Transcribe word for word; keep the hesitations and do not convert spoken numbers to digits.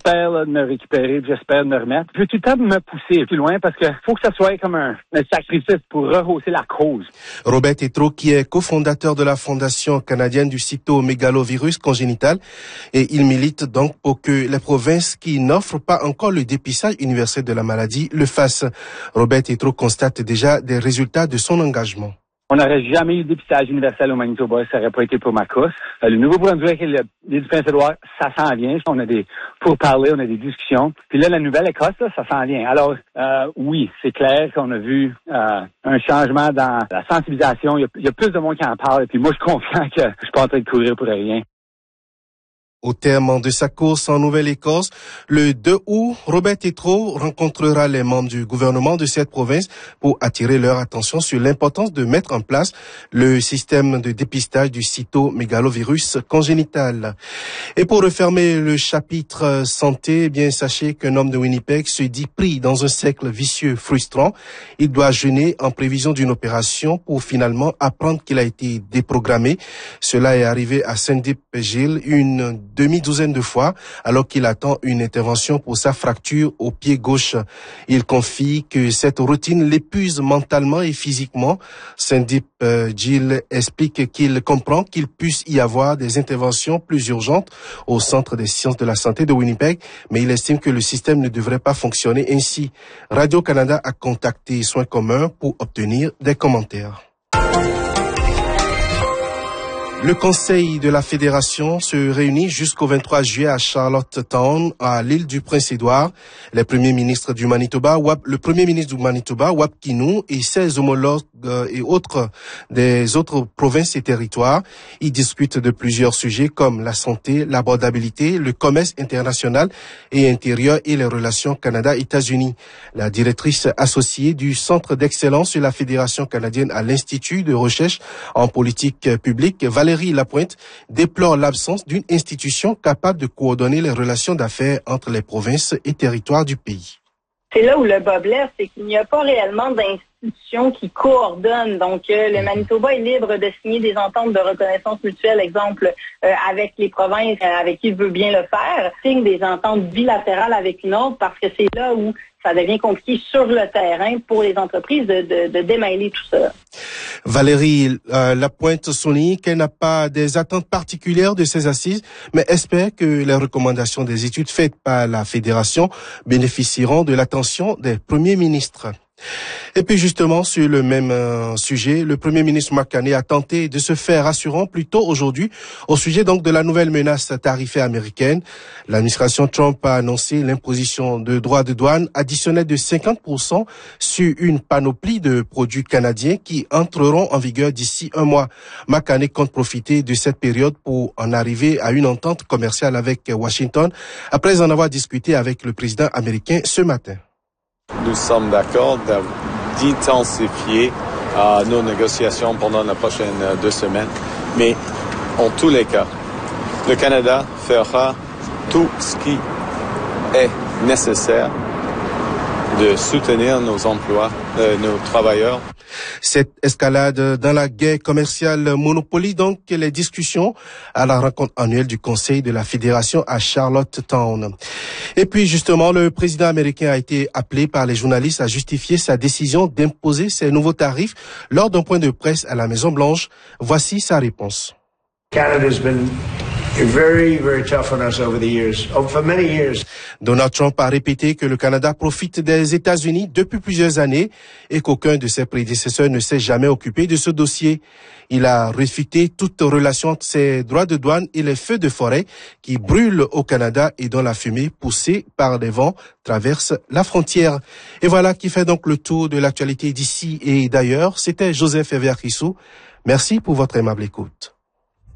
j'espère là, de me récupérer, j'espère de me remettre. Je veux tout le temps me pousser plus loin parce que faut que ça soit comme un, un sacrifice pour rehausser la cause. Robert Tétrault, qui est cofondateur de la Fondation canadienne du cytomégalovirus congénital, et il milite donc pour que les provinces qui n'offrent pas encore le dépistage universel de la maladie le fassent. Robert Tétrault constate déjà des résultats de son engagement. On n'aurait jamais eu de dépistage universel au Manitoba, ça n'aurait pas été pour ma cause. Euh, le Nouveau-Brunswick et l'île du Prince-Édouard, ça s'en vient. On a des pourparlers, on a des discussions. Puis là, la Nouvelle-Écosse, là, ça s'en vient. Alors, euh, oui, c'est clair qu'on a vu euh, un changement dans la sensibilisation. Il y, a, il y a plus de monde qui en parle. Et puis moi, je suis confiant que je suis pas en train de courir pour rien. Au terme de sa course en Nouvelle-Écosse, le deux août, Robert Tétrault rencontrera les membres du gouvernement de cette province pour attirer leur attention sur l'importance de mettre en place le système de dépistage du cytomégalovirus congénital. Et pour refermer le chapitre santé, eh bien sachez qu'un homme de Winnipeg se dit pris dans un cercle vicieux frustrant. Il doit jeûner en prévision d'une opération pour finalement apprendre qu'il a été déprogrammé. Cela est arrivé à Sandip Gill, une demi-douzaine de fois, alors qu'il attend une intervention pour sa fracture au pied gauche. Il confie que cette routine l'épuise mentalement et physiquement. Sandip Gill explique qu'il comprend qu'il puisse y avoir des interventions plus urgentes au Centre des sciences de la santé de Winnipeg, mais il estime que le système ne devrait pas fonctionner ainsi. Radio-Canada a contacté Soins communs pour obtenir des commentaires. Le conseil de la fédération se réunit jusqu'au vingt-trois juillet à Charlottetown, à l'île du Prince-Édouard. Les premiers ministres du Manitoba, Wap, le premier ministre du Manitoba, Wap Kinew, et ses homologues et autres des autres provinces et territoires, ils discutent de plusieurs sujets comme la santé, l'abordabilité, le commerce international et intérieur et les relations Canada-États-Unis. La directrice associée du Centre d'excellence de la Fédération canadienne à l'Institut de recherche en politique publique, Valérie Lapointe, déplore l'absence d'une institution capable de coordonner les relations d'affaires entre les provinces et territoires du pays. C'est là où le bas blesse, c'est qu'il n'y a pas réellement d'institution qui coordonne. Donc, euh, le Manitoba est libre de signer des ententes de reconnaissance mutuelle, exemple, euh, avec les provinces euh, avec qui il veut bien le faire, signe des ententes bilatérales avec une autre parce que c'est là où ça devient compliqué sur le terrain pour les entreprises de, de, de démêler tout ça. Valérie euh, Lapointe souligne qu'elle n'a pas des attentes particulières de ces assises, mais espère que les recommandations des études faites par la Fédération bénéficieront de l'attention des premiers ministres. Et puis justement, sur le même euh, sujet, le Premier ministre Mark Carney a tenté de se faire rassurant plus tôt aujourd'hui au sujet donc de la nouvelle menace tarifaire américaine. L'administration Trump a annoncé l'imposition de droits de douane additionnels de cinquante pour cent sur une panoplie de produits canadiens qui entreront en vigueur d'ici un mois. Mark Carney compte profiter de cette période pour en arriver à une entente commerciale avec Washington, après en avoir discuté avec le président américain ce matin. Nous sommes d'accord d'intensifier euh, nos négociations pendant les prochaines euh, deux semaines. Mais en tous les cas, le Canada fera tout ce qui est nécessaire de soutenir nos emplois, euh, nos travailleurs. Cette escalade dans la guerre commerciale monopolie donc les discussions à la rencontre annuelle du Conseil de la Fédération à Charlottetown. Et puis justement, le président américain a été appelé par les journalistes à justifier sa décision d'imposer ces nouveaux tarifs lors d'un point de presse à la Maison-Blanche. Voici sa réponse. Canada's been very, very tough on us over the years, for many years. Donald Trump a répété que le Canada profite des États-Unis depuis plusieurs années et qu'aucun de ses prédécesseurs ne s'est jamais occupé de ce dossier. Il a réfuté toute relation entre ses droits de douane et les feux de forêt qui brûlent au Canada et dont la fumée poussée par les vents traverse la frontière. Et voilà qui fait donc le tour de l'actualité d'ici et d'ailleurs. C'était Joseph Ever-Chrisou. Merci pour votre aimable écoute.